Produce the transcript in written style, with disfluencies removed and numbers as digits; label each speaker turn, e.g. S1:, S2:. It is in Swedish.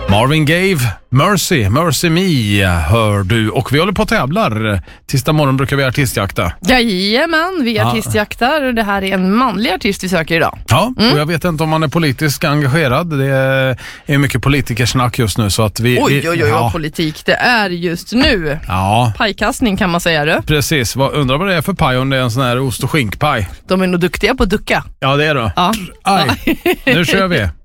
S1: Marvin Gaye, Mercy Me hör du. Och vi håller på att tävlar. Tisdag morgon brukar vi artistjakta.
S2: Jajamän, vi artistjaktar. Det här är en manlig artist vi söker idag.
S1: Ja, och jag vet inte om man är politiskt engagerad. Det är mycket politikersnack just nu. Så att
S2: Oj, vad politik det är just nu.
S1: Ja.
S2: Pajkastning kan man säga det.
S1: Precis, undrar vad det är för paj, om det är en sån här ost- och skinkpaj.
S2: De är nog duktiga på att ducka.
S1: Ja, det är det.
S2: Ja.
S1: Aj, nu kör vi.